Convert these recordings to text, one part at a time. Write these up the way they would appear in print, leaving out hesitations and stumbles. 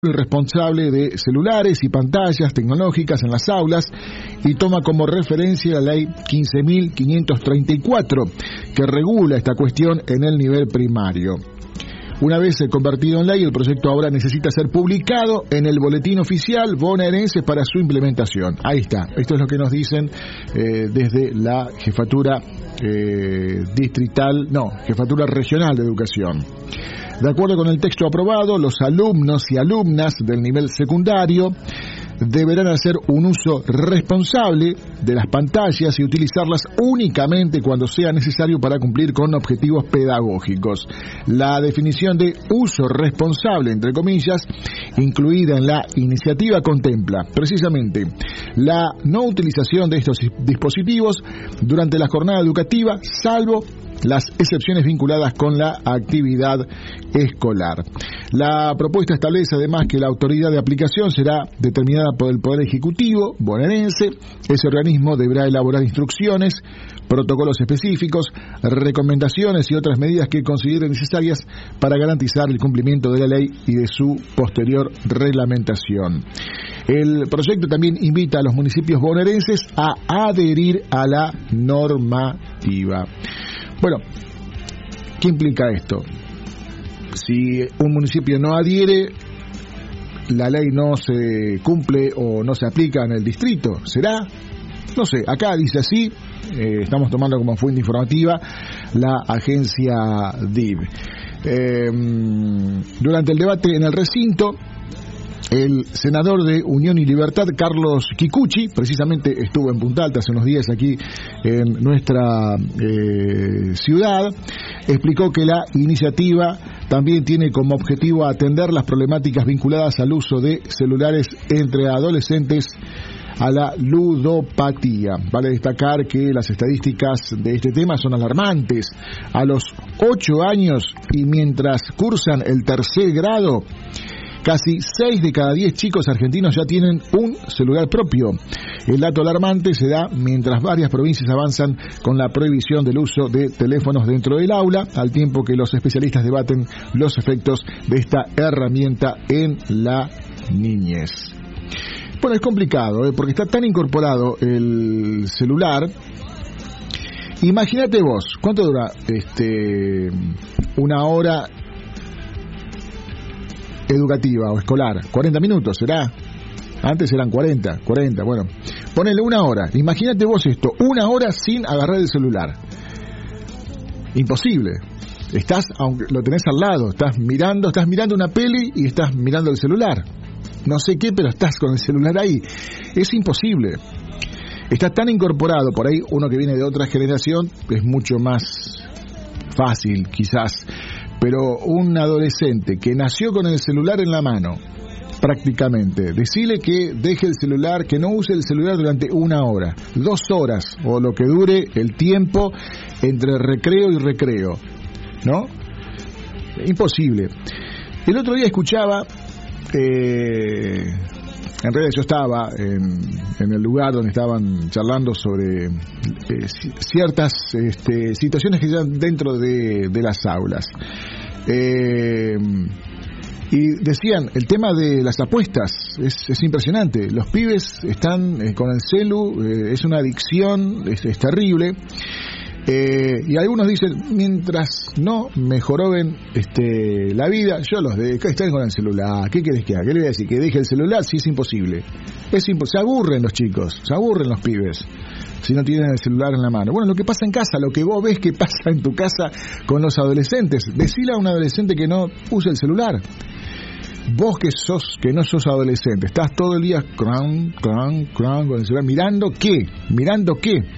responsable de celulares y pantallas tecnológicas en las aulas y toma como referencia la ley 15.534 que regula esta cuestión en el nivel primario. Una vez convertido en ley, el proyecto ahora necesita ser publicado en el boletín oficial bonaerense para su implementación. Ahí está, esto es lo que nos dicen desde la jefatura jefatura regional de educación. De acuerdo con el texto aprobado, los alumnos y alumnas del nivel secundario deberán hacer un uso responsable de las pantallas y utilizarlas únicamente cuando sea necesario para cumplir con objetivos pedagógicos. La definición de uso responsable, entre comillas, incluida en la iniciativa, contempla precisamente la no utilización de estos dispositivos durante la jornada educativa, salvo las excepciones vinculadas con la actividad escolar. La propuesta establece además que la autoridad de aplicación será determinada por el Poder Ejecutivo bonaerense. Ese organismo deberá elaborar instrucciones, protocolos específicos, recomendaciones y otras medidas que considere necesarias para garantizar el cumplimiento de la ley y de su posterior reglamentación. El proyecto también invita a los municipios bonaerenses a adherir a la normativa. Bueno, ¿qué implica esto? Si un municipio no adhiere, la ley no se cumple o no se aplica en el distrito, ¿será? No sé, acá dice así, estamos tomando como fuente informativa la agencia DIV. Durante el debate en el recinto, el senador de Unión y Libertad, Carlos Kikuchi, precisamente estuvo en Punta Alta hace unos días aquí en nuestra ciudad, explicó que la iniciativa también tiene como objetivo atender las problemáticas vinculadas al uso de celulares entre adolescentes a la ludopatía. Vale destacar que las estadísticas de este tema son alarmantes. A los 8 años y mientras cursan el tercer grado, casi 6 de cada 10 chicos argentinos ya tienen un celular propio. El dato alarmante se da mientras varias provincias avanzan con la prohibición del uso de teléfonos dentro del aula, al tiempo que los especialistas debaten los efectos de esta herramienta en la niñez. Bueno, es complicado, porque está tan incorporado el celular. Imagínate vos, ¿cuánto dura una hora educativa o escolar? 40 minutos, ¿será? Antes eran 40, bueno. Ponele una hora. Imagínate vos esto, una hora sin agarrar el celular. Imposible. Aunque lo tenés al lado, estás mirando una peli y estás mirando el celular. No sé qué, pero estás con el celular ahí. Es imposible. Está tan incorporado, por ahí uno que viene de otra generación es mucho más fácil, quizás. Pero un adolescente que nació con el celular en la mano, prácticamente, decirle que deje el celular, que no use el celular durante 1 hora, 2 horas, o lo que dure el tiempo entre recreo y recreo, ¿no? Imposible. El otro día escuchaba, en realidad yo estaba en el lugar donde estaban charlando sobre ciertas situaciones que están dentro de las aulas. Y decían, el tema de las apuestas es impresionante. Los pibes están con el celu, es una adicción, es terrible. Y algunos dicen, mientras no mejoren la vida, yo los dejo, están con el celular. ¿Qué querés que haga? ¿Qué le voy a decir? ¿Que deje el celular? Sí, es imposible. Se aburren los chicos, se aburren los pibes si no tienen el celular en la mano. Bueno, lo que pasa en casa, lo que vos ves que pasa en tu casa con los adolescentes. Decile a un adolescente que no use el celular. Vos que no sos adolescente, estás todo el día con el celular, ¿mirando qué? ¿Mirando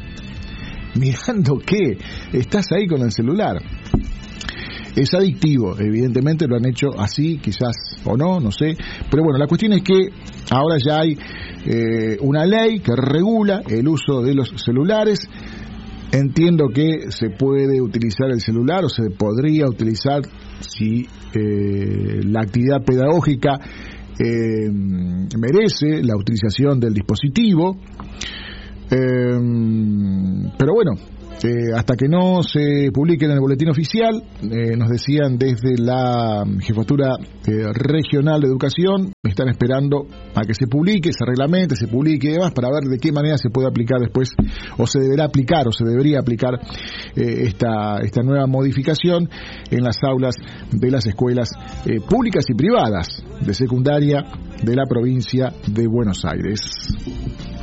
qué? Estás ahí con el celular. Es adictivo, evidentemente lo han hecho así, quizás o no sé. Pero bueno, la cuestión es que ahora ya hay una ley que regula el uso de los celulares. Entiendo que se puede utilizar el celular o se podría utilizar si la actividad pedagógica merece la utilización del dispositivo. Pero bueno, hasta que no se publiquen en el boletín oficial, nos decían desde la Jefatura Regional de Educación, están esperando a que se publique, se reglamente, se publique y demás, para ver de qué manera se puede aplicar después, o se deberá aplicar, o se debería aplicar esta nueva modificación en las aulas de las escuelas públicas y privadas de secundaria de la provincia de Buenos Aires.